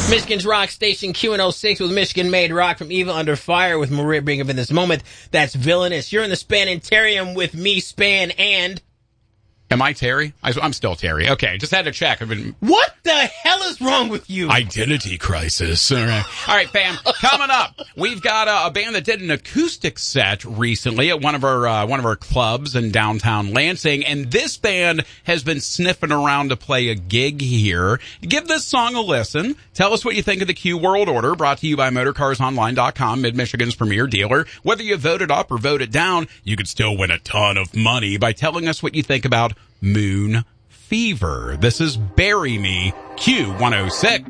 Michigan's rock station QN06 with Michigan Made Rock from Evil Under Fire with Maria bringing up in this moment. That's Villainous. You're in the Spanitarium with me, Span, and... Am I Terry? I'm still Terry. Okay, just had to check. What the hell is wrong with you? Identity crisis. All right, fam. Coming up, we've got a band that did an acoustic set recently at one of our clubs in downtown Lansing, and this band has been sniffing around to play a gig here. Give this song a listen. Tell us what you think of the Q World Order, brought to you by MotorCarsOnline.com, Mid-Michigan's premier dealer. Whether you vote it up or vote it down, you could still win a ton of money by telling us what you think about Moon Fever. This is Bury Me, Q106.